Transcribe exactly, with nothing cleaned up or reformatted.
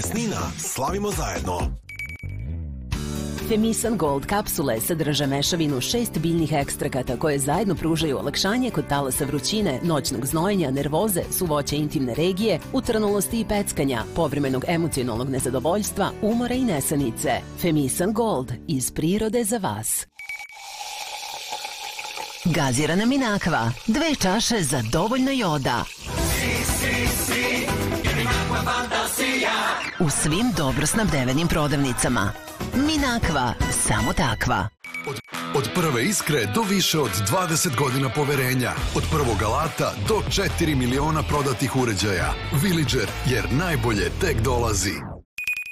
bolesnina slavimo zajedno. Femisan Gold kapsule sadrže mešavinu šest biljnih ekstrakata koje zajedno pružaju olakšanje kod talasa vrućine, noćnog znojenja, nervoze, suvoće intimne regije, utrnulosti i peckanja, povremenog emocionalnog nezadovoljstva, umora i nesanice. Femisan Gold, iz prirode za vas. Gazirana Minakva, dve čaše za dovoljno joda. U svim dobro snabdevenim prodavnicama. Minakva, samo takva. Od, od prve iskre do više od dvadeset godina poverenja. Od prvog alata do četiri miliona prodatih uređaja. Villager, jer najbolje tek dolazi.